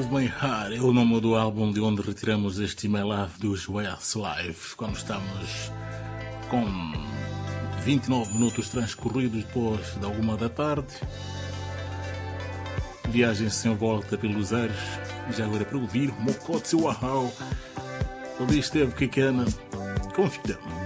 Hold My Heart é o nome do álbum de onde retiramos este My Love dos Westlife, quando estamos com 29 minutos transcorridos depois da 1 da tarde. Viagem sem volta pelos ares, já agora para ouvir Mokotse Wahau. Ali esteve Kikana, confidamos.